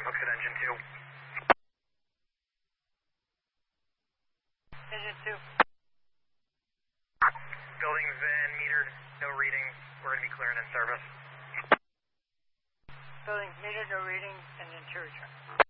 looks at engine 2. Engine 2. Building van metered, no reading. We're going to be clearing in service. Building metered, no reading, engine 2 return.